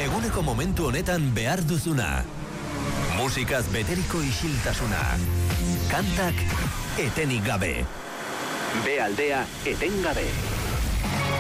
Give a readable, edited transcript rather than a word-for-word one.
Eguneko momentu honetan behar duzuna. Musikaz beteriko isiltasuna. Kantak etenik gabe. B aldea etengabe.